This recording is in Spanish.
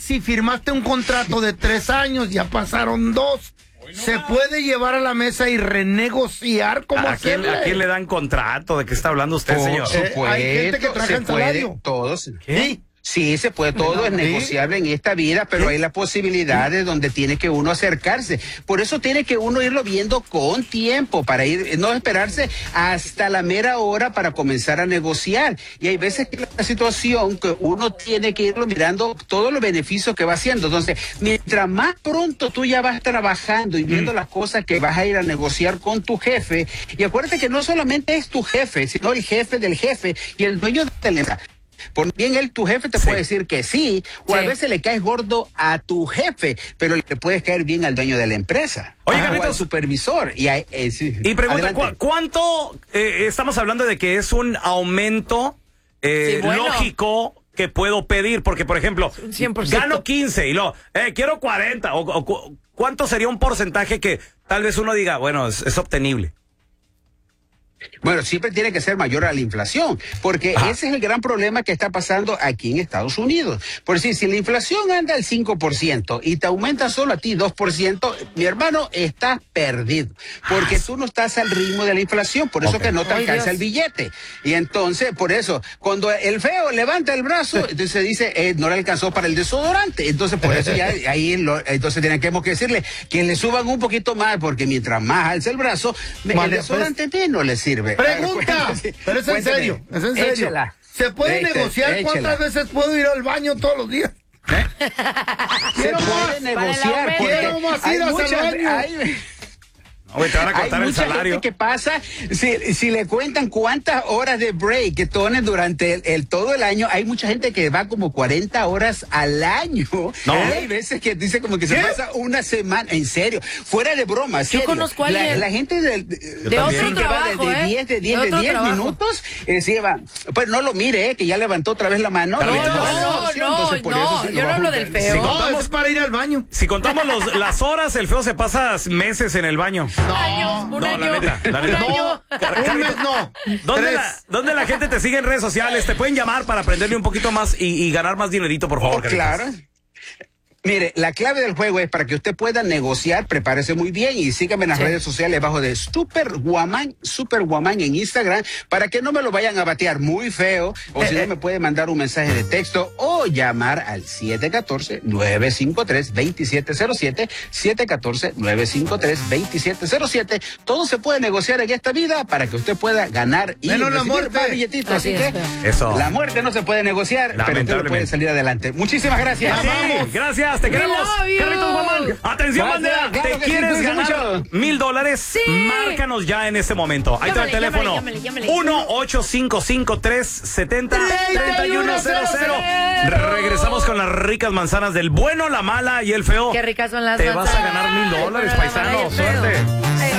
si firmaste un contrato de 3 años, ya pasaron 2. ¿Se puede llevar a la mesa y renegociar cómo hacerle? ¿A quién le dan contrato? ¿De qué está hablando usted, señor? Hay gente que trabaja en salario. Todos. ¿Qué? Sí, se puede, todo es negociable en esta vida, pero hay la posibilidad de donde tiene que uno acercarse. Por eso tiene que uno irlo viendo con tiempo, para no esperarse hasta la mera hora para comenzar a negociar. Y hay veces que la situación que uno tiene que irlo mirando todos los beneficios que va haciendo. Entonces, mientras más pronto tú ya vas trabajando y viendo las cosas que vas a ir a negociar con tu jefe, y acuérdate que no solamente es tu jefe, sino el jefe del jefe y el dueño de la empresa. Por bien él, tu jefe te puede decir que sí, o a veces le caes gordo a tu jefe, pero le puedes caer bien al dueño de la empresa. Oye, o al supervisor. Y pregunta, ¿cuánto estamos hablando de que es un aumento lógico que puedo pedir? Porque, por ejemplo, 100%. Gano 15 y luego, quiero 40. ¿Cuánto sería un porcentaje que tal vez uno diga, bueno, es obtenible? Bueno, siempre tiene que ser mayor a la inflación, porque ese es el gran problema que está pasando aquí en Estados Unidos. Por decir, si la inflación anda al 5% y te aumenta solo a ti 2%, mi hermano, estás perdido, porque tú no estás al ritmo de la inflación, por eso que no te alcanza el billete. Y entonces, por eso, cuando el feo levanta el brazo, entonces dice, no le alcanzó para el desodorante. Entonces, por eso ya entonces tenemos que decirle que le suban un poquito más, porque mientras más alza el brazo, el desodorante no le sirve. Pregunta, pero es en serio, es en serio. Échala. ¿Se puede negociar cuántas veces puedo ir al baño todos los días? Se puede negociar. Quiero más ir al baño. Te van a cortar el salario. Hay mucha gente que pasa, si le cuentan cuántas horas de break que tomen durante todo el año, hay mucha gente que va como 40 horas al año. No. Hay veces que dice como que se pasa una semana, en serio, fuera de broma. Yo conozco a alguien. La gente de otro trabajo, de 10 minutos, pues no lo mire, que ya levantó otra vez la mano. No, yo no hablo del feo. No, es para ir al baño. Si contamos las horas, el feo se pasa meses en el baño. Un año. La neta. No, un mes no. ¿Dónde la gente te sigue en redes sociales? Te pueden llamar para aprenderle un poquito más y ganar más dinerito, por favor. Claro. Mire, la clave del juego es para que usted pueda negociar, prepárese muy bien y sígame en las redes sociales bajo de Superwoman en Instagram, para que no me lo vayan a batear muy feo, o si no me puede mandar un mensaje de texto o llamar al 714-953-2707, 714-953-2707. Todo se puede negociar en esta vida para que usted pueda ganar y menos la muerte. Billetitos, así que eso. La muerte no se puede negociar, pero usted puede salir adelante. Muchísimas gracias. Sí, gracias. Te queremos, Carlitos Guamán. Atención, bandera. ¿Te quieres ganar $1,000? Sí. Márcanos ya en este momento. Ahí está el teléfono. 1-855-370-3100. Regresamos con las ricas manzanas del bueno, la mala y el feo. Qué ricas son las Te manzanas. vas a ganar $1,000, paisano. Suerte.